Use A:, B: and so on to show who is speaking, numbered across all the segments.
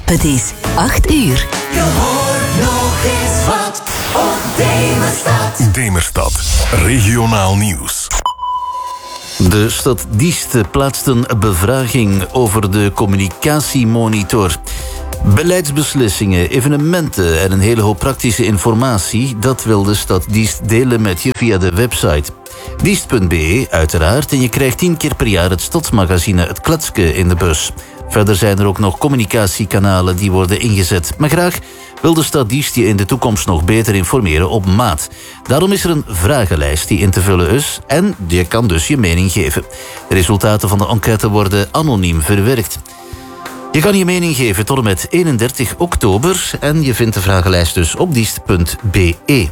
A: Het is 8 uur.
B: Je hoort nog eens wat op Demerstad.
C: Demerstad, regionaal nieuws.
D: De stad Diest plaatst een bevraging over de communicatiemonitor. Beleidsbeslissingen, evenementen en een hele hoop praktische informatie, dat wil de stad Diest delen met je via de website. Diest.be uiteraard, en je krijgt 10 keer per jaar het stadsmagazine Het Kletske in de bus. Verder zijn er ook nog communicatiekanalen die worden ingezet. Maar graag wil de stad Diest je in de toekomst nog beter informeren op maat. Daarom is er een vragenlijst die in te vullen is en je kan dus je mening geven. De resultaten van de enquête worden anoniem verwerkt. Je kan je mening geven tot en met 31 oktober en je vindt de vragenlijst dus op diest.be.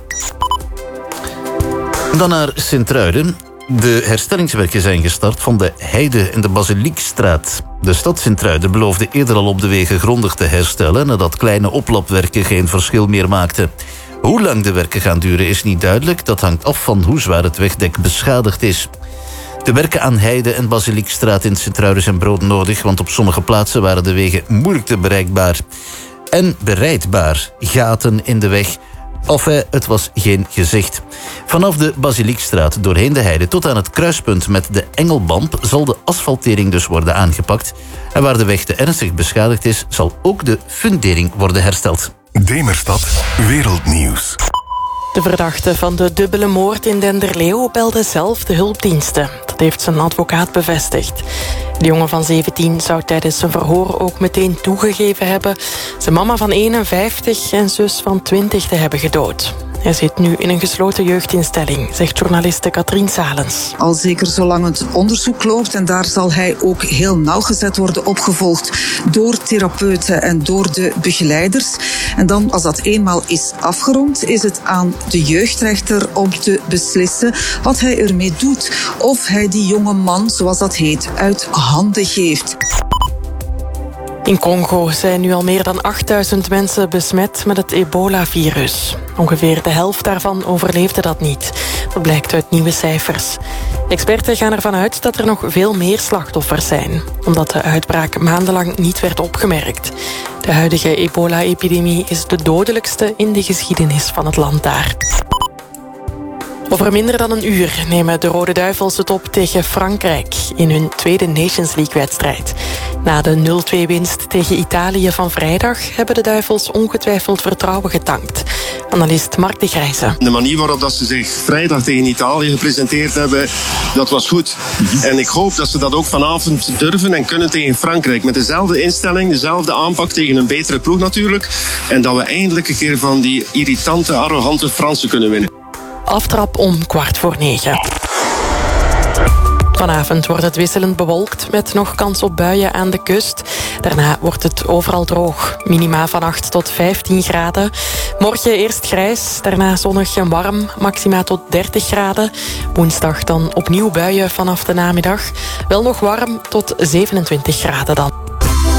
D: Dan naar Sint-Truiden. De herstellingswerken zijn gestart van de Heide en de Basiliekstraat. De stad Sint-Truiden beloofde eerder al op de wegen grondig te herstellen nadat kleine oplapwerken geen verschil meer maakten. Hoe lang de werken gaan duren is niet duidelijk. Dat hangt af van hoe zwaar het wegdek beschadigd is. De werken aan Heide en Basiliekstraat in Sint-Truiden zijn broodnodig, want op sommige plaatsen waren de wegen moeilijk te bereikbaar. En bereidbaar. Gaten in de weg. Het was geen gezicht. Vanaf de Basiliekstraat doorheen de Heide tot aan het kruispunt met de Engelbamp zal de asfaltering dus worden aangepakt. En waar de weg te ernstig beschadigd is, zal ook de fundering worden hersteld.
C: Demerstad, wereldnieuws.
E: De verdachte van de dubbele moord in Denderleeuw belde zelf de hulpdiensten. Dat heeft zijn advocaat bevestigd. De jongen van 17 zou tijdens zijn verhoor ook meteen toegegeven hebben zijn mama van 51 en zus van 20 te hebben gedood. Hij zit nu in een gesloten jeugdinstelling, zegt journaliste Katrien Salens.
F: Al zeker zolang het onderzoek loopt, en daar zal hij ook heel nauwgezet worden opgevolgd door therapeuten en door de begeleiders. En dan, als dat eenmaal is afgerond, is het aan de jeugdrechter om te beslissen wat hij ermee doet. Of hij die jonge man, zoals dat heet, uit handen geeft.
E: In Congo zijn nu al meer dan 8000 mensen besmet met het ebola-virus. Ongeveer de helft daarvan overleefde dat niet. Dat blijkt uit nieuwe cijfers. Experten gaan ervan uit dat er nog veel meer slachtoffers zijn, omdat de uitbraak maandenlang niet werd opgemerkt. De huidige ebola-epidemie is de dodelijkste in de geschiedenis van het land daar. Over minder dan een uur nemen de Rode Duivels het op tegen Frankrijk in hun tweede Nations League-wedstrijd. Na de 0-2-winst tegen Italië van vrijdag hebben de Duivels ongetwijfeld vertrouwen getankt. Analist Mark de Grijze.
G: De manier waarop dat ze zich vrijdag tegen Italië gepresenteerd hebben, dat was goed. En ik hoop dat ze dat ook vanavond durven en kunnen tegen Frankrijk. Met dezelfde instelling, dezelfde aanpak tegen een betere ploeg natuurlijk. En dat we eindelijk een keer van die irritante, arrogante Fransen kunnen winnen.
E: Aftrap om 8:45. Vanavond wordt het wisselend bewolkt met nog kans op buien aan de kust. Daarna wordt het overal droog. Minima van 8 tot 15 graden. Morgen eerst grijs, daarna zonnig en warm. Maxima tot 30 graden. Woensdag dan opnieuw buien vanaf de namiddag. Wel nog warm tot 27 graden dan.